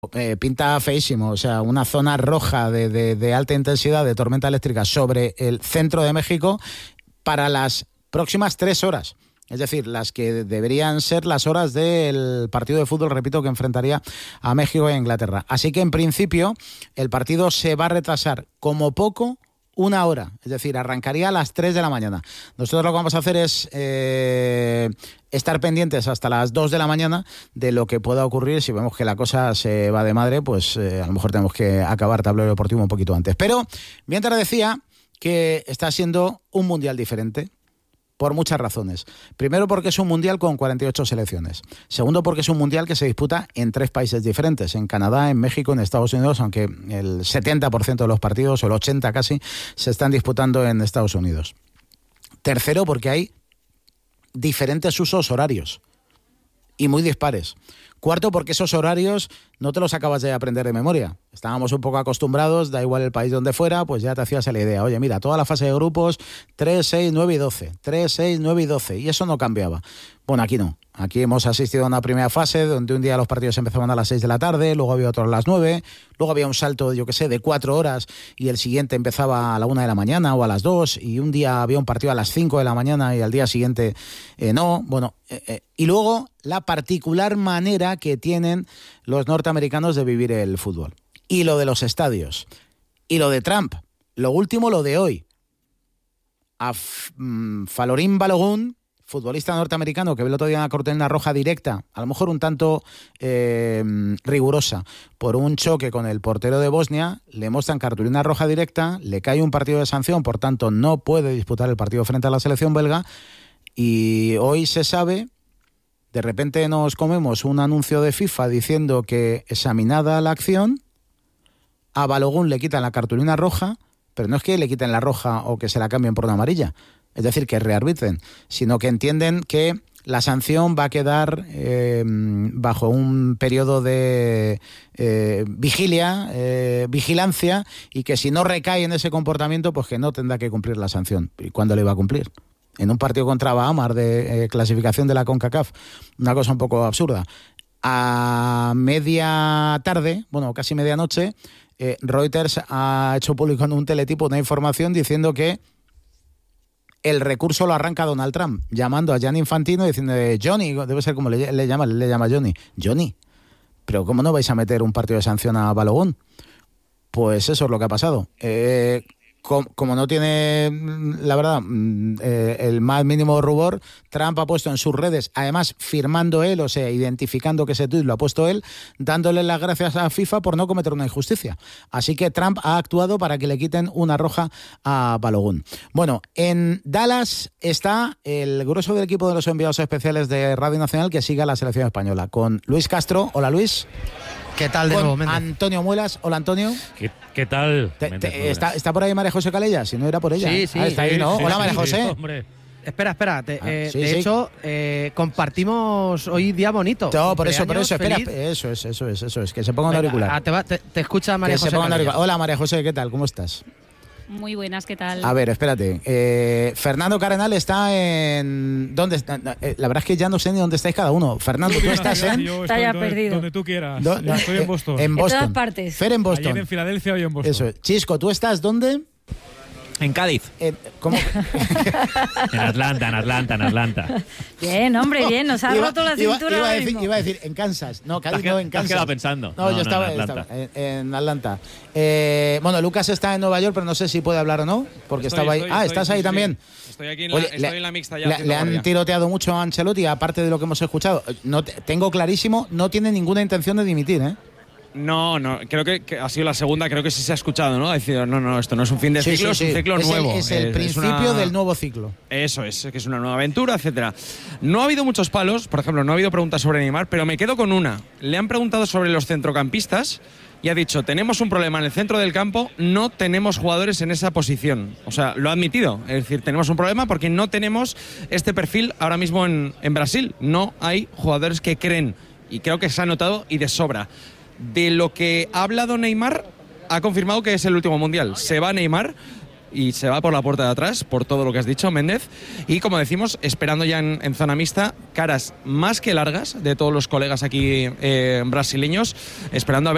Pinta feísimo, o sea, una zona roja de alta intensidad de tormenta eléctrica sobre el centro de México para las próximas 3 horas. Es decir, las que deberían ser las horas del partido de fútbol, repito, que enfrentaría a México e Inglaterra. Así que, en principio, el partido se va a retrasar como poco 1 hora, es decir, arrancaría a las 3 de la mañana. Nosotros lo que vamos a hacer es estar pendientes hasta las 2 de la mañana de lo que pueda ocurrir. Si vemos que la cosa se va de madre, pues a lo mejor tenemos que acabar tablero deportivo un poquito antes. Pero mientras decía que está siendo un mundial diferente, por muchas razones. Primero, porque es un mundial con 48 selecciones. Segundo, porque es un mundial que se disputa en 3 países diferentes, en Canadá, en México, en Estados Unidos, aunque el 70% de los partidos, o el 80% casi, se están disputando en Estados Unidos. Tercero, porque hay diferentes usos horarios y muy dispares. Cuarto, porque esos horarios no te los acabas de aprender de memoria. Estábamos un poco acostumbrados, da igual el país donde fuera, pues ya te hacías la idea. Oye, mira, toda la fase de grupos, 3, 6, 9 y 12. 3, 6, 9 y 12. Y eso no cambiaba. Bueno, aquí no. Aquí hemos asistido a una primera fase donde un día los partidos empezaban a las 6 de la tarde, luego había otro a las 9, luego había un salto, yo qué sé, de 4 horas y el siguiente empezaba a la 1 de la mañana o a las 2 y un día había un partido a las 5 de la mañana y al día siguiente no. Bueno, y luego la particular manera que tienen los norteamericanos de vivir el fútbol. Y lo de los estadios. Y lo de Trump. Lo último, lo de hoy. A Folarin Balogun, futbolista norteamericano que ve el otro día una cartulina roja directa, a lo mejor un tanto rigurosa, por un choque con el portero de Bosnia, le muestran cartulina roja directa, le cae un partido de sanción, por tanto no puede disputar el partido frente a la selección belga, y hoy se sabe, de repente nos comemos un anuncio de FIFA diciendo que examinada la acción, a Balogun le quitan la cartulina roja, pero no es que le quiten la roja o que se la cambien por una amarilla, es decir, que rearbitren, sino que entienden que la sanción va a quedar bajo un periodo de vigilancia, y que si no recae en ese comportamiento, pues que no tendrá que cumplir la sanción. ¿Y cuándo le iba a cumplir? En un partido contra Bahamas de clasificación de la CONCACAF. Una cosa un poco absurda. A media tarde, bueno, casi medianoche, Reuters ha hecho público en un teletipo una información diciendo que el recurso lo arranca Donald Trump, llamando a Gianni Infantino y diciendo, Johnny, debe ser como le llama Johnny, pero ¿cómo no vais a meter un partido de sanción a Balogun? Pues eso es lo que ha pasado. Como no tiene, la verdad, el más mínimo rubor, Trump ha puesto en sus redes, además firmando él, o sea, identificando que ese tuit lo ha puesto él, dándole las gracias a FIFA por no cometer una injusticia. Así que Trump ha actuado para que le quiten una roja a Balogun. Bueno, en Dallas está el grueso del equipo de los enviados especiales de Radio Nacional que sigue a la selección española, con Luis Castro. Hola, Luis. ¿Qué tal de nuevo, Méndez? Antonio Muelas. Hola, Antonio. ¿Qué tal? ¿Está por ahí María José Calella? Si no era por ella. Sí. Está ahí, ¿no? Sí, Hola, María José. Hombre. Espera. De hecho, compartimos hoy día bonito. No, por eso, espera. Eso es. Que se ponga un auricular. Te escucha María José. Hola, María José, ¿qué tal? ¿Cómo estás? Muy buenas, ¿qué tal? A ver, espérate. Fernando Cardenal está en... ¿Dónde está? La verdad es que ya no sé ni dónde estáis cada uno. Fernando, ¿tú estás en...? Yo está ya estoy perdido. Donde tú quieras. Estoy en Boston. En Boston. En todas partes. Fer en Boston. Ayer en Filadelfia, hoy en Boston. Eso. Chisco, ¿tú estás dónde? En Cádiz. ¿Cómo? En Atlanta. Bien, hombre, bien. Nos ha roto la cintura. Iba a decir en Kansas. No, Cádiz no, en Kansas. ¿Te has quedado pensando? No, yo estaba en Atlanta. Bueno, Lucas está en Nueva York, pero no sé si puede hablar o no, porque estaba ahí. ¿Estás ahí también? Estoy aquí en Oye, estoy en la mixta ya. Le han tiroteado mucho a Ancelotti, aparte de lo que hemos escuchado. Tengo clarísimo, no tiene ninguna intención de dimitir, ¿eh? No, creo que ha sido la segunda, creo que sí se ha escuchado, ¿no? Decir, no, esto no es un fin de ciclo, es un ciclo nuevo. Es el principio del nuevo ciclo. Eso es, que es una nueva aventura, etcétera. No ha habido muchos palos, por ejemplo, no ha habido preguntas sobre Neymar, pero me quedo con una. Le han preguntado sobre los centrocampistas y ha dicho, tenemos un problema en el centro del campo, no tenemos jugadores en esa posición. O sea, lo ha admitido, es decir, tenemos un problema porque no tenemos este perfil ahora mismo en Brasil. No hay jugadores que creen, y creo que se ha notado y de sobra. De lo que ha hablado Neymar, ha confirmado que es el último mundial. Se va Neymar y se va por la puerta de atrás, por todo lo que has dicho, Méndez. Y como decimos, esperando ya en zona mixta, caras más que largas de todos los colegas aquí brasileños, esperando a ver